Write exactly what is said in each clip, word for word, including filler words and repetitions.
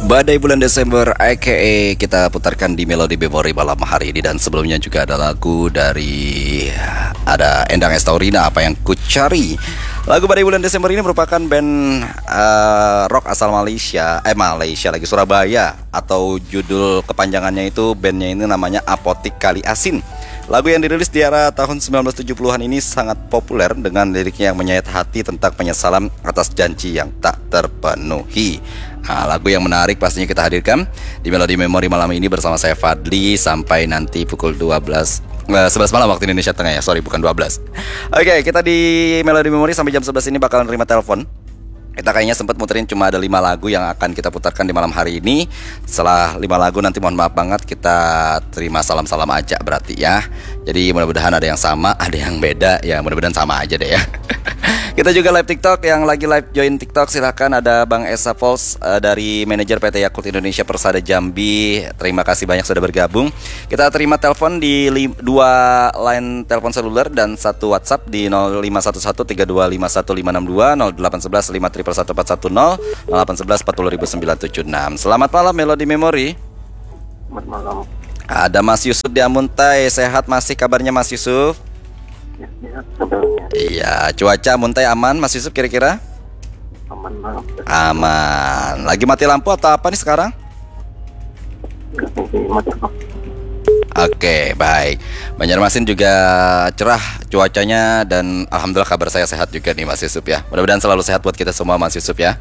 Badai bulan Desember aka kita putarkan di Melodi Memory malam hari ini. Dan sebelumnya juga ada lagu dari ada Endang Estaurina, Apa Yang Ku Cari. Lagu Badai Bulan Desember ini merupakan band uh, rock asal Malaysia Eh Malaysia lagi Surabaya. Atau judul kepanjangannya itu bandnya ini namanya Apotik Kali Asin. Lagu yang dirilis di era tahun sembilan belas tujuh puluhan ini sangat populer dengan liriknya yang menyayat hati tentang penyesalan atas janji yang tak terpenuhi. Nah, lagu yang menarik pastinya kita hadirkan di Melodi Memory malam ini bersama saya Fadli sampai nanti pukul dua belas eh, sebelas malam waktu Indonesia Tengah ya. Sorry, bukan dua belas. Oke, kita di Melodi Memory sampai jam sebelas ini bakalan terima telepon. Kita kayaknya sempat muterin cuma ada lima lagu yang akan kita putarkan di malam hari ini. Setelah lima lagu nanti mohon maaf banget kita terima salam-salam aja berarti ya. Jadi mudah-mudahan ada yang sama, ada yang beda. Ya mudah-mudahan sama aja deh ya. Kita juga live TikTok, yang lagi live join TikTok silahkan. Ada Bang Esa Fols uh, dari manajer P T Yakult Indonesia Persada Jambi. Terima kasih banyak sudah bergabung. Kita terima telepon di li- dua line telepon seluler dan satu WhatsApp di nol lima satu satu tiga dua lima satu lima enam dua, nol delapan satu satu lima triple satu empat satu nol, nol delapan satu satu empat nol sembilan tujuh enam. Selamat malam Melodi Memory. Selamat malam. Ada Mas Yusuf di Amuntai. Sehat masih kabarnya Mas Yusuf? Ya, ya, kabarnya. Iya, cuaca Amuntai aman Mas Yusuf kira-kira? Aman malam. Aman. Lagi mati lampu atau apa nih sekarang? Enggak lagi mati lampu. Oke, baik. Banjarmasin juga cerah cuacanya dan alhamdulillah kabar saya sehat juga nih Mas Yusuf ya. Mudah-mudahan selalu sehat buat kita semua Mas Yusuf ya.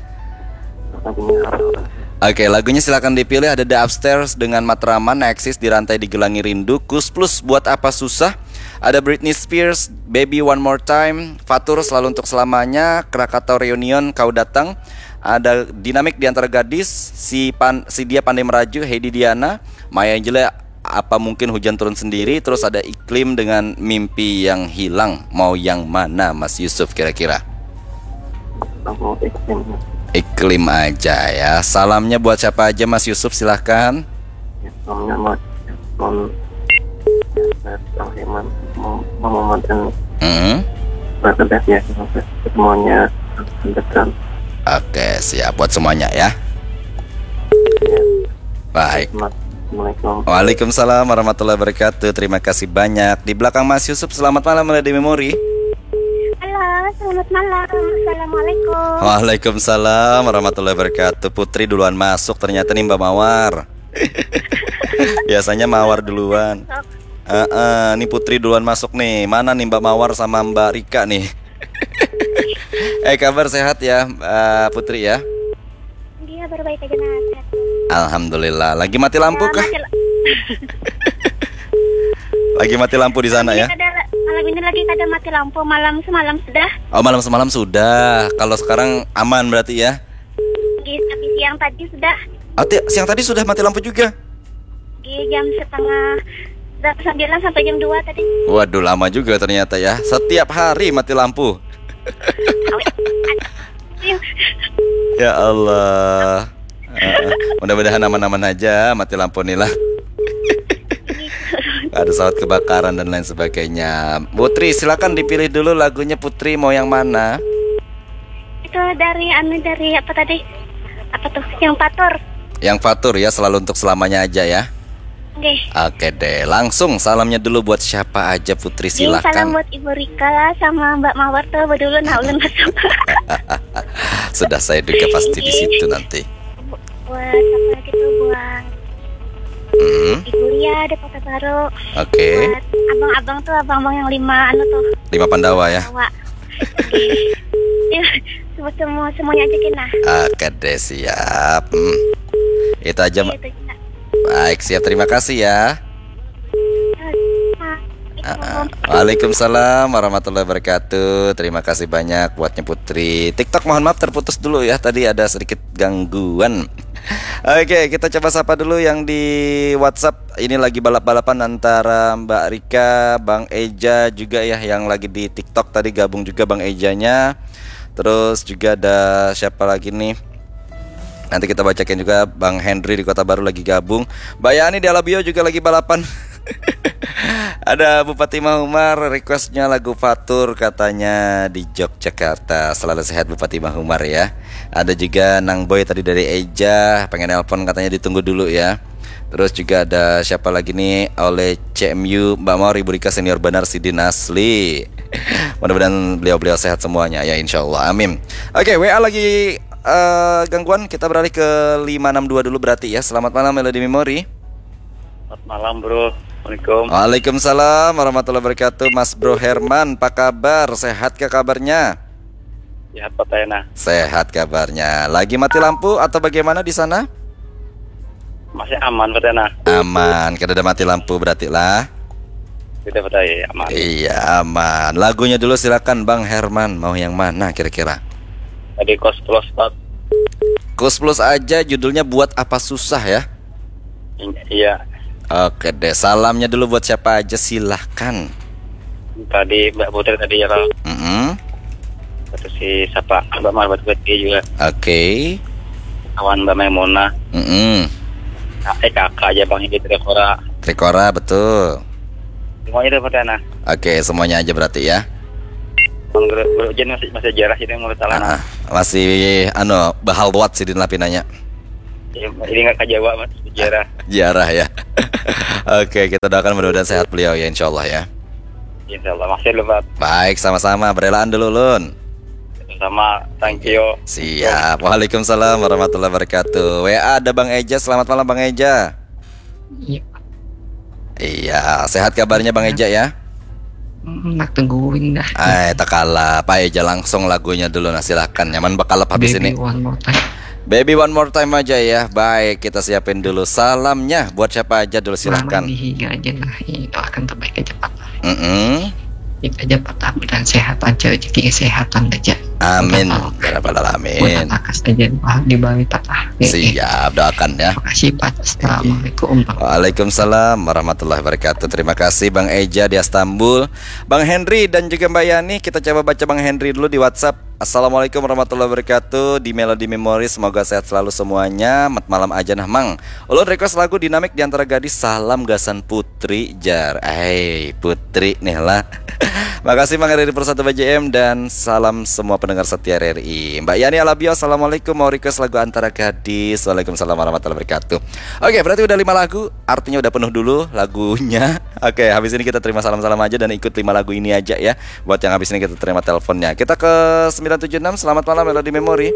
Oke, lagunya silakan dipilih. Ada The Upstairs dengan Matraman, Exis di Rantai Digelangi Rindu, Kus Plus Buat Apa Susah. Ada Britney Spears, Baby One More Time, Fatur Selalu Untuk Selamanya, Krakatau Reunion Kau Datang. Ada Dinamik Di Antara Gadis, si, Pan, si Dia Pandai Meraju, Heidi Diana, Maya Angelina, Apa Mungkin Hujan Turun Sendiri. Terus ada Iklim dengan Mimpi Yang Hilang. Mau yang mana Mas Yusuf kira-kira? Aku iklim. Iklim aja ya. Salamnya buat siapa aja Mas Yusuf silahkan. Ya, namanya Mas Mon. Ya, Bang Heman, Muhammad dan Hmm. Berkedah ya, semuanya dekat. Oke, siap buat semuanya ya. Ya, Baik. Assalamualaikum. Waalaikumsalam warahmatullahi wabarakatuh. Terima kasih banyak. Di belakang Mas Yusuf, selamat malam Melodi Memory. Halo, selamat malam. Assalamualaikum. Waalaikumsalam warahmatullahi wabarakatuh. Putri duluan masuk, ternyata nih Mbak Mawar. Biasanya Mawar duluan. Uh, uh, nih Putri duluan masuk nih. Mana nih Mbak Mawar sama Mbak Rika nih? Eh kabar sehat ya uh, Putri ya? Dia berbaik aja nah. Alhamdulillah. Lagi mati lampu Ya, kah? mati la- Lagi mati lampu di sana ya? Ini kada- malam ini lagi kada mati lampu, malam semalam sudah. Oh malam semalam sudah. Kalau sekarang aman berarti ya? Di tapi siang tadi sudah. Oh, ti- siang tadi sudah mati lampu juga? Di jam setengah dari sembilan sampai jam dua tadi. Waduh lama juga ternyata ya. Setiap hari mati lampu. Ya Allah. Uh, mudah-mudahan aman-aman aja mati lampu nih lah. Ada saat kebakaran dan lain sebagainya. Putri silakan dipilih dulu lagunya Putri mau yang mana? Itu dari anu dari apa tadi? Apa tuh? Yang Fatur. Yang Fatur ya, Selalu Untuk Selamanya aja ya. Oke. Oke deh, langsung salamnya dulu buat siapa aja Putri Ini salam silakan. buat Ibu Rika sama Mbak Mawar tuh berdulu nah ulun masuk. Sudah saya duga pasti di situ nanti. Buat apa lagi tuh buat Hmm, Ibu Lia di Kota Baru. Oke, Buat abang-abang tuh, abang-abang yang lima anu tuh. lima Pandawa ya. Bawa. Oke. Ya, semua semua semuanya aja kena. Oke deh siap. Hmm. Itu aja. Ma- Itu kena. Baik siap, terima kasih ya. Ah, Uh-uh. Waalaikumsalam warahmatullahi wabarakatuh. Terima kasih banyak buatnya Putri. TikTok mohon maaf terputus dulu ya, tadi ada sedikit gangguan. Oke, kita coba sapa dulu yang di WhatsApp. Ini lagi balap-balapan antara Mbak Rika, Bang Eja juga ya, yang lagi di TikTok tadi gabung juga Bang Ejanya. Terus juga ada siapa lagi nih? Nanti kita bacain juga Bang Henry di Kota Baru lagi gabung. Mbak Yani di Alabio juga lagi balapan. Ada Bupati Mahumar requestnya lagu Fatur katanya di Yogyakarta. Selalu sehat Bupati Mahumar ya. Ada juga Nang Boy tadi dari Eja, pengen nelpon katanya ditunggu dulu ya. Terus juga ada siapa lagi nih, oleh C M U Mbak Mauri Burika Senior Benar Sidin Asli. Mudah-mudahan beliau-beliau sehat semuanya ya, insya Allah, amin. Oke, W A lagi uh, gangguan. Kita beralih ke lima enam dua dulu berarti ya. Selamat malam Melody Memory. Selamat malam bro. Assalamualaikum. Waalaikumsalam warahmatullahi wabarakatuh. Mas Bro Herman, apa kabar? Sehat ke kabarnya? Sehat Pak Tena. Sehat kabarnya. Lagi mati lampu atau bagaimana di sana? Masih aman Pak Tena. Aman, kada ada mati lampu berarti lah. Tidak Pak Tena, aman. Iya aman. Lagunya dulu silakan Bang Herman. Mau yang mana kira-kira? Tadi kos plus Pak. Kus plus aja, judulnya Buat Apa Susah ya. Iya. Oke deh, salamnya dulu buat siapa aja silahkan. Tadi Mbak Putri tadi ya kalau. Mm-hmm. Terus si siapa Mbak Marbat Putri juga. Oke. Kawan Mbak Maimuna. Mm-hmm. Eh kakak aja Bang Hidi Trekora. Trekora betul. Semuanya itu Pak Tena. Oke, semuanya aja berarti ya. Bang berujian masih masih jarah jadi menurut Talana. Ah, masih anu bahal buat sih lapinanya. Ini nggak ke Jawa mas sejarah. Jarah ya. Oke, kita doakan mudah-mudahan sehat beliau ya, insya Allah ya. Insya Allah masih dulu Pak. Baik, sama-sama. Berelaan dulu Lun. Sama, thank you. Siap. Waalaikumsalam warahmatullahi wabarakatuh. W A ada Bang Eja. Selamat malam Bang Eja. Iya. Iya, sehat kabarnya Bang Eja ya. Nak tungguin dah. Eh, tak kalah. Pak Eja langsung lagunya dulu. Nah, silakan. Nyaman bakal habis Baby ini. one more time. Baby one more time aja ya. Baik, kita siapin dulu salamnya buat siapa aja dulu silahkan. Selamat dihiga aja lah. Ini doakan terbaik aja Pak. Mm -mm. Kita aja Pak dan sehat aja, rezeki kesehatan aja. Amin. Ya Rabbal alamin. Buat takas aja di bawah patah. Siap, doakan ya. Terima kasih Pak. Assalamualaikum. Waalaikumsalam warahmatullahi wabarakatuh. Terima kasih Bang Eja di Istanbul, Bang Henry dan juga Mbak Yani. Kita coba baca Bang Henry dulu di WhatsApp. Assalamualaikum warahmatullahi wabarakatuh. Di Melody Memory, semoga sehat selalu semuanya. Mat malam aja nah Mang. Ulun request lagu dinamik di antara gadis. Salam gasan Putri Jar. Hey Putri nih lah. Makasih Bang R R I Persatu B J M dan salam semua pendengar setia R R I. Mbak Yani Alabio, assalamualaikum, mau request lagu antara gadis. Waalaikumsalam warahmatullahi wabarakatuh. Oke, berarti udah lima lagu, artinya udah penuh dulu lagunya. Oke, habis ini kita terima salam-salam aja dan ikut lima lagu ini aja ya. Buat yang habis ini kita terima teleponnya. Kita ke sembilan tujuh enam, selamat malam Melody Memory.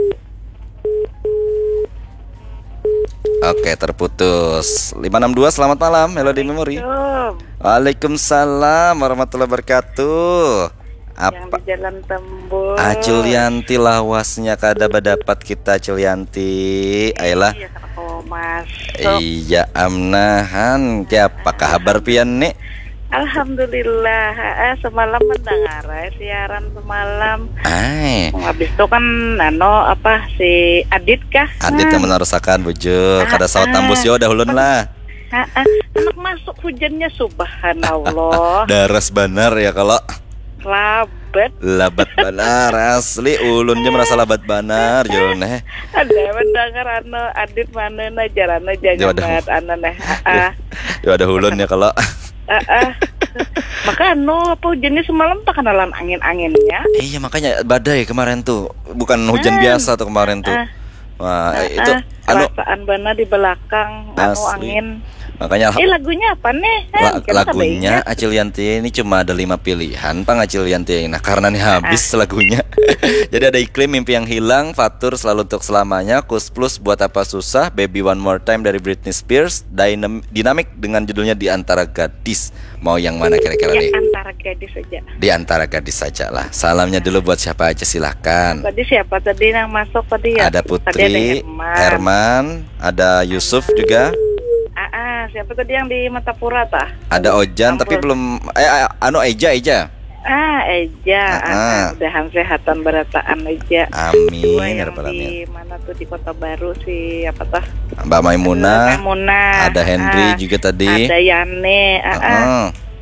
Oke, terputus. lima enam dua, selamat malam Melody Memory. Waalaikumsalam warahmatullahi wabarakatuh. Apa? Yang di Jalan Tembus. Acul Yanti lawasnya kada dapat kita Acul Yanti. Ayolah. Iya, sama Mas. Iya amnahan. Apa kabar pian nek? Alhamdulillah. Eh, semalam mendengar eh, siaran semalam. Ay. Habis itu kan nano apa si Adit kah? Adit yang menarusakan bujuk. Kada sawat tambus yo dahulun lah. Ah, ah. Anak masuk hujannya subhanallah. Daras benar ya kalau Labat. labat benar asli ulunnya merasa labat benar yo neh. Ada mendengar anu Adit mana na jarana Ya, jangan waduh. banget anu neh. Ah, Yo ada hulun ya kalau. ah, ah. Maka anu apa hujannya semalam tak kenalan angin-anginnya. Iya makanya badai kemarin tuh. Bukan hujan Ah. biasa tuh kemarin tuh. Ah. Wah, Ah, itu ah, anu perasaan bana di belakang anu Asli. angin. makanya Eh lagunya apa nih? Eh, La- kita lagunya kadang Acil Yanti ini cuma ada lima pilihan Pang Acil Yanti. Nah karena nih habis lagunya. Jadi ada Iklim, Mimpi Yang Hilang, Fatur, Selalu Untuk Selamanya, Kus Plus, Buat Apa Susah, Baby One More Time dari Britney Spears, Dynam- Dinamik dengan judulnya Di Antara Gadis. Mau yang mana kira-kira ya, nih? antara gadis saja. Di Antara Gadis saja lah. Salamnya dulu buat siapa aja silahkan. Tadi siapa tadi yang masuk tadi ya? Ada Tadi Putri, ada Herman. Herman, ada Yusuf juga, Ah, ah, siapa tadi yang di Matapura tah? ada Ojan tapi Ampun. belum eh eh, anu Eja Eja. Ah, Eja. Ah, Ah, ah. ah, udahan sehatan berataan Eja. Amin Dua ya yang rabbal alamin. di mana tuh di Kota Baru si apa tah? Mbak Maimunah, Maimunah. ada Henry Ah, juga tadi. Ada Yane. Ah, ah. Heeh.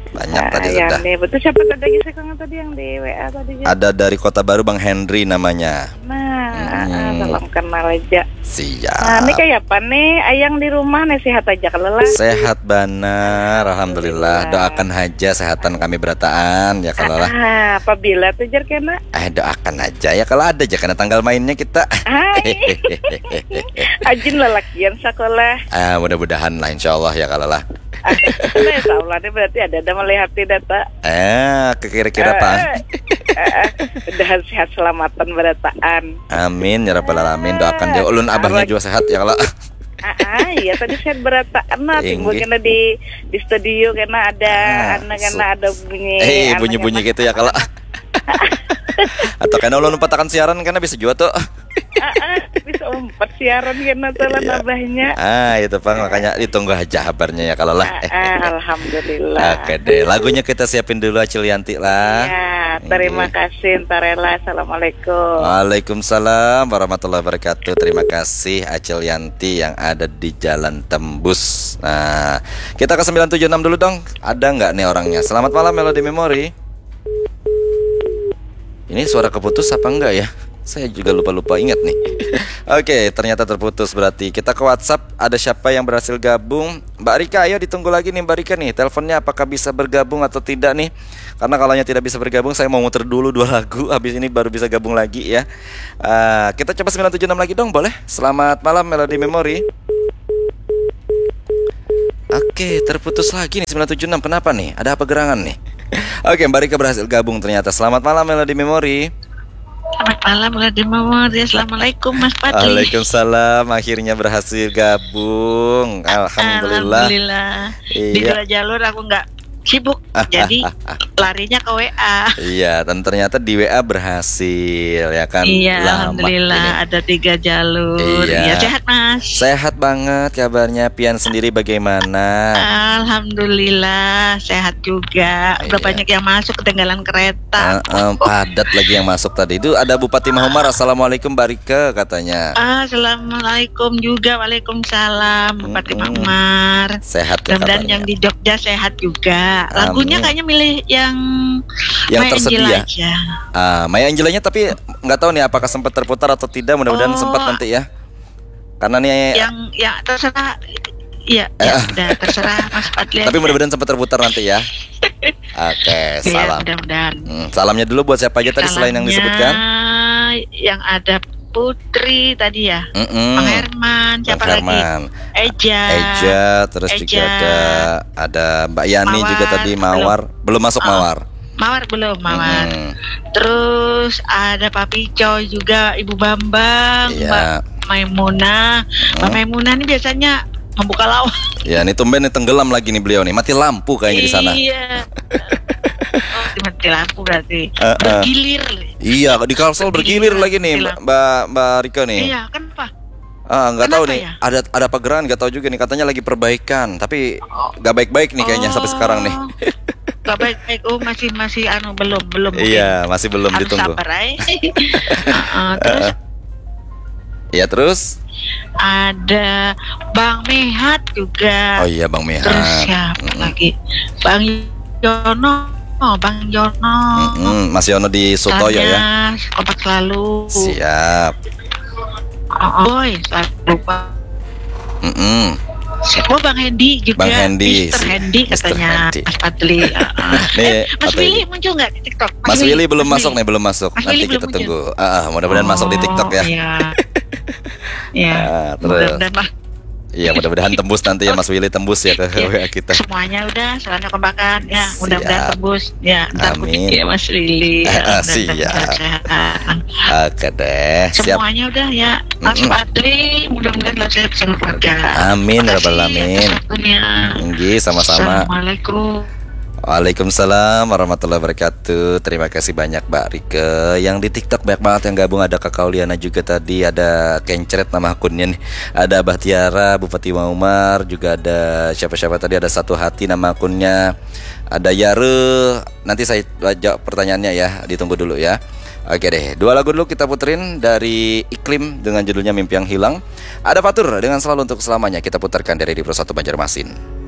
Banyak Ah, tadi yang sudah. di, betul siapa tadi sekarang tadi yang di W A tadi ya? Ada dari Kota Baru Bang Henry namanya. Nah, Hmm. ah, salam kenal aja. Siap. Nah, ini kayak apa nih? Ayang di rumah nih sehat aja kalau lah. Sehat benar, alhamdulillah. Doakan aja sehatan kami berataan ya kalau lah. Ah, apabila tuh jar kena. Eh doakan aja ya kalau ada aja karena tanggal mainnya kita. Hai. Ajin lelakian sekolah. Ah mudah-mudahan lah insya Allah ya kalau lah. Ah, nah, insya Allah nih berarti ada ada melihat data. Eh kira-kira apa? Udah sehat selamatan berataan. Amin ya rabbal alamin. Doakan dia ulun abahnya juga sehat ya kalau. Ah, ah, iya tadi saya berataan nah timbul Inggih. kena di di studio karena ada Ah, anak so- karena ada bunyi. Eh anak bunyi-bunyi kena- gitu ya kalau. Atau karena ulun patakan siaran karena bisa juga tuh. Ah, ah, bisa umpat siaran karena telan Iya. abahnya. Ah itu Bang makanya ditunggu aja kabarnya ya kalau lah. Ah, ah, alhamdulillah. Oke deh, lagunya kita siapin dulu Acil Yanti lah. Ya, terima Inggih. kasih Tarela. Assalamualaikum. Waalaikumsalam warahmatullahi wabarakatuh. Terima kasih Acil Yanti yang ada di Jalan Tembus. Nah, kita ke sembilan tujuh enam dulu dong. Ada nggak nih orangnya? Selamat malam Melody Memory. Ini suara keputus apa enggak ya? Saya juga lupa-lupa ingat nih. Oke, ternyata terputus berarti. Kita ke WhatsApp. Ada siapa yang berhasil gabung? Mbak Rika, ayo ditunggu lagi nih Mbak Rika nih. Teleponnya apakah bisa bergabung atau tidak nih? Karena kalau tidak bisa bergabung, saya mau muter dulu dua lagu. Habis ini baru bisa gabung lagi ya. Ah, kita coba sembilan tujuh enam lagi dong, boleh? Selamat malam Melody Memory. Oke, terputus lagi nih sembilan tujuh enam. Kenapa nih? Ada apa gerangan nih? Oke, Mbak Rika berhasil gabung ternyata. Selamat malam Melody Memory. Selamat malam, Ladi Memory. Assalamualaikum, Mas Padli. Waalaikumsalam. Akhirnya berhasil gabung. Alhamdulillah. Alhamdulillah. Di Iya. dua jalur aku nggak sibuk, jadi larinya ke W A. Iya, dan ternyata di W A berhasil ya kan. Iya, Lama alhamdulillah ini. ada tiga jalur. Iya. Iya, sehat Mas. Sehat banget kabarnya. Pian sendiri bagaimana? Alhamdulillah sehat juga. Udah Iya. banyak yang masuk ketinggalan kereta. Eh, eh, padat lagi yang masuk tadi. Itu ada Bupati Mahumar. Assalamualaikum Mbak Rika katanya. Assalamualaikum juga, waalaikumsalam, Bupati Mm-mm. Makmur. Sehat ya Dan kabarnya. yang di Jogja sehat juga. Lagunya Amin. kayaknya milih yang Yang Maya tersedia. Angelina aja. Ah, Maya Angelanya tapi nggak tahu nih apakah sempat terputar atau tidak. Mudah-mudahan Oh. sempat nanti ya. Karena nih Yang yang terserah. Iya, Eh. ya udah terserah Mas Padli. tapi mudah-mudahan sempat terputar nanti ya. Oke, Iya, salam. mudah-mudahan. Hmm, salamnya dulu buat siapa aja tadi selain yang Salamnya disebutkan? Yang ada Putri tadi ya. Mm-mm. Bang Herman, siapa Bang lagi? Herman. Eja. Eja, terus juga Eja. ada ada Mbak Yani Mawar, juga tadi Mawar, belum, masuk Oh, Mawar. Mawar belum, Mawar. Mm-mm. Terus ada Papi Coy juga, Ibu Bambang, Iya. Mbak Maimunah. Mbak Hmm. Maimunah ini biasanya membuka lawang. Ya, ini tumben nih tenggelam lagi nih beliau nih, mati lampu kayaknya di sana. Iya. Oh, mati lampu berarti. Eh, eh. Bergilir. Iya, di Kalsel bergilir lagi nih Mbak Mbak Mbak Rika nih. Iya, kenapa? Ah, nggak tahu Kenapa nih. ya? Ada ada apa geran nggak tahu juga nih. Katanya lagi perbaikan, tapi nggak baik-baik nih kayaknya sampai sekarang nih. Gak baik-baik. Oh, masih masih anu belum belum. mungkin. Iya, masih belum Harus ditunggu. sabar ay. Uh-uh, terus Iya, terus? ada Bang Mehat juga. Oh iya, Bang Mehat. Terus siapa Mm-mm. lagi? Bang Yono, oh, Bang Yono. Mm-mm, Mas Yono di Sutoyo ya. Tanya, kompak selalu. Siap. Oh, boy, selalu lupa. Mm-mm. Oh, Bang Hendy juga. Bang Hendy, Mister si- Hendy Mister katanya. Hendy. Mas Padli. Uh-uh. Nih, eh, Mas atau- Willy muncul nggak di TikTok? Mas Willy belum masuk nih, belum masuk. Mas Nanti Willy kita belum tunggu. Ah, ah, mudah-mudahan masuk di TikTok ya. Iya. Iya. Ah, terus. Mudah-mudahan lah. Iya, mudah-mudahan tembus nanti ya Mas Willy tembus ya ke W A kita. Semuanya udah, soalnya kombakan ya, mudah-mudahan Siap. tembus ya. Ntar aku Amin. ya Mas Willy. Ah, Ya, siap. mudah-mudahan sehat. Oke deh, siap. Semuanya udah ya, Mas Mm-mm. Padli, mudah-mudahan lah sehat sama keluarga. Amin, ya Terima Rabbal kasih Alamin. atas waktunya. Tinggi sama-sama. Assalamualaikum. Waalaikumsalam warahmatullahi wabarakatuh. Terima kasih banyak Mbak Rike. Yang di TikTok banyak banget yang gabung. Ada Kakak Liana juga tadi. Ada Kencret nama akunnya nih. Ada Abah Tiara, Bupati Maumar. Juga ada siapa-siapa tadi. Ada Satu Hati nama akunnya. Ada Yare. Nanti saya jawab pertanyaannya ya. Ditunggu dulu ya. Oke deh, dua lagu dulu kita puterin. Dari Iklim dengan judulnya Mimpi Yang Hilang. Ada Fatur dengan Selalu Untuk Selamanya. Kita putarkan dari Dipro satu Banjarmasin.